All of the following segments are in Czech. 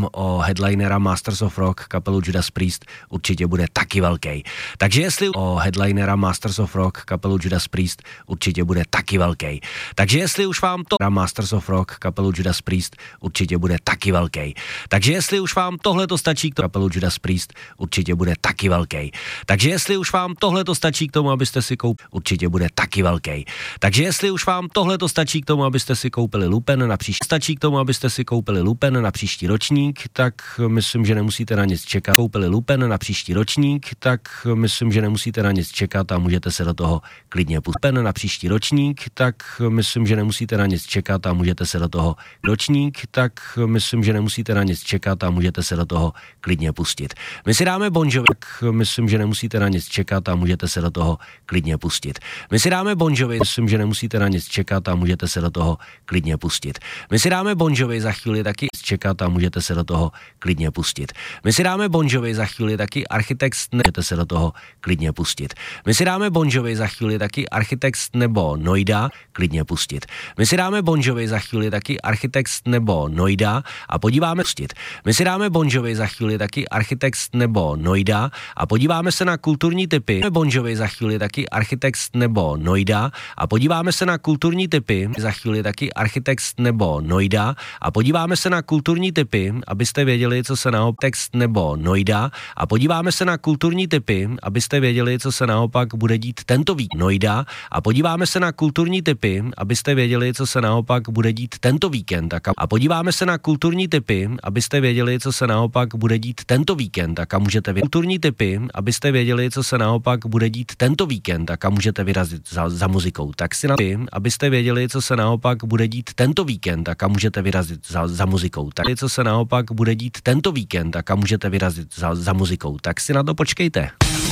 zájem o headlinera Masters of Rock, kapelu Judas Priest, určitě bude taky velký. Takže jestli o headlinera Masters of Rock, kapelu Judas Priest, určitě bude taky velký. Takže jestli už vám to Masters of Rock, kapelu Judas Priest, určitě bude taky velký. Takže jestli už vám tohle to stačí k tomu, kapelu Judas Priest, určitě bude taky velký. Takže jestli už vám tohle to stačí k tomu, abyste si koupili, určitě bude taky velký. Takže jestli už vám tohle to stačí k tomu, abyste si koupili lupen na příští, stačí k tomu, abyste si koupili lupen na příští ročník, tak myslím, že nemusíte na nic čekat. Koupili lupen na příští ročník, tak myslím, že nemusíte na nic čekat a můžete se do toho klidně pustit. Lupen na příští ročník, tak myslím, že nemusíte na nic čekat a můžete se do toho ročník, tak myslím, že nemusíte na nic čekat a můžete se do toho klidně pustit. My si dáme Bon Jovi, tak myslím, že nemusíte na nic čekat a můžete se do toho klidně pustit. My si dáme Bon Jovi, myslím, že nemusíte na nic čekat a můžete se do toho klidně pustit. My si dáme Bon Jovi za chvíli taky čekat a můžete se do toho klidně pustit. My si dáme Bon Jovi za chvíli taky Architekt, můžete se do toho klidně pustit. My si dáme Bon Jovi za chvíli taky Architekt nebo Noida, klidně pustit. My si dáme Bon Jovi za chvíli taky Architekt nebo Noida a podíváme pustit. My si dáme Bon Jovi za chvíli taky Architekt nebo Noida a podíváme se na kulturní typy. Bon Jovi za chvíli taky Architekt nebo Noida a podíváme se na kulturní typy. Za chvíli taky Architekt nebo Noida a podíváme se na kulturní typy, abyste věděli, co se naopak text nebo Noida a podíváme se na kulturní typy, abyste věděli, co se naopak bude dít tento víkend. Noida a podíváme se na kulturní typy, abyste věděli, co se naopak bude dít tento víkend. A podíváme se na kulturní typy, abyste věděli, co se naopak bude dít tento víkend. A můžete kulturní typy, abyste věděli, co se naopak bude dít tento víkend. A můžete vyrazit za muzikou. Tak si na ty, abyste věděli, co se naopak bude dít tento víkend. A můžete vyrazit za muzikou. Tak co se naopak bude dít tento víkend. A můžete vyrazit za muzikou. Tak si na to počkejte.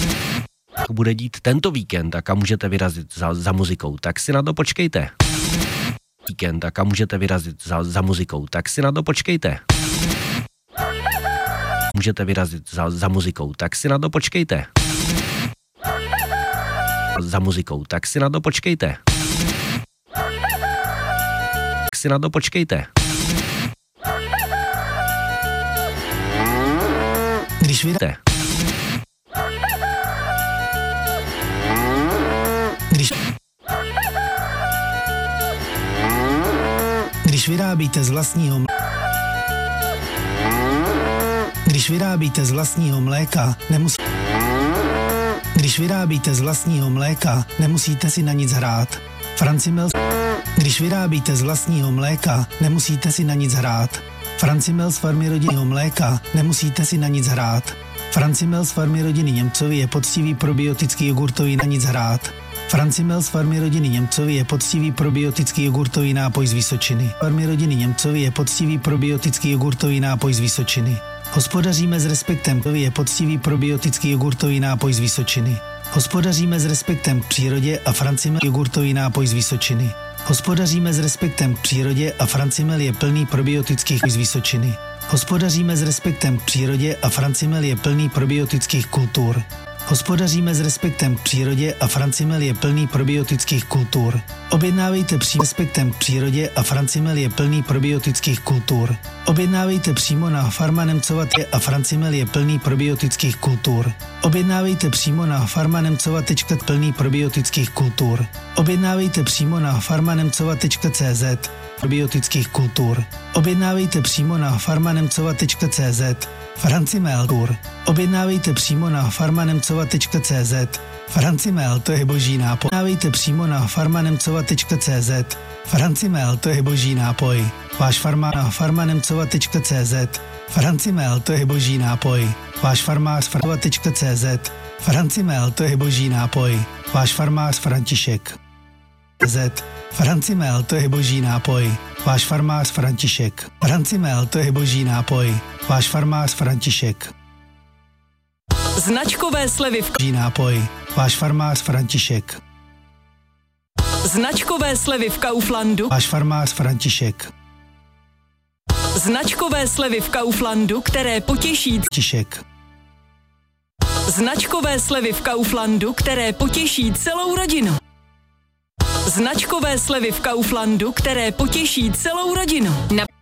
Bude dít tento víkend a můžete vyrazit za muzikou, tak si na to počkejte. Víkend a můžete vyrazit za muzikou, tak si na to počkejte. Můžete vyrazit za muzikou, tak si na to počkejte. Za muzikou, tak si na to počkejte. Tak si na to počkejte. Když vydáte. Když vyrábíte z vlastního mléka, Když vyrábíte z vlastního mléka, nemusíte si na nic hrát. Francimel. Když vyrábíte z vlastního mléka, nemusíte si na nic hrát. Francimel z farmy rodinného mléka, nemusíte si na nic hrát. Francimel z farmy rodiny Němcovi je poctivý probiotický jogurtový na nic hrát. Francimel z farmy rodiny Němcovi je poctivý probiotický jogurtový nápoj z Vysočiny. Farmy rodiny Němcovi je poctivý probiotický jogurtový nápoj z Vysočiny. Hospodaříme s respektem, to je poctivý probiotický jogurtový nápoj z Vysočiny. Hospodaříme s respektem k přírodě a Francimel jogurtový nápoj z Vysočiny. Hospodaříme s respektem k přírodě a Francimel je plný probiotických z Vysočiny. Hospodaříme s respektem k přírodě a Francimel je plný probiotických kultur. Hospodaříme s respektem k přírodě a Francimel je plný probiotických kultur. Objednávejte přímo respektem k přírodě a Francimel je plný probiotických kultur. Objednávejte přímo na Farma Nemcova a Francimel je plný probiotických kultur. Objednávejte přímo na farmanemcova.cz plný probiotických kultur. Objednávejte přímo na farmanemcova.cz probiotických kultur. Objednávejte přímo na farmanemcova.cz Francimel tur. Objednávejte přímo na farmanemcova.cz Francimel, to je boží nápoj. Objednávejte přímo na farmanemcova.cz Francimel, to je boží nápoj. Váš farma na farmanemcova.cz Francimel, to je boží nápoj. Váš farmář farma.cz Francimel, to je boží nápoj. Váš farmář František. Francimel, to je boží nápoj. Váš farmář František. Francimel, to je boží nápoj. Váš farmář František. Značkové slevy v boží nápoj. Váš farmář František. Značkové slevy v Kauflandu. Váš farmář František. Značkové slevy v Kauflandu, které potěší František. Značkové slevy v Kauflandu, které potěší celou rodinu. Značkové slevy v Kauflandu, které potěší celou rodinu.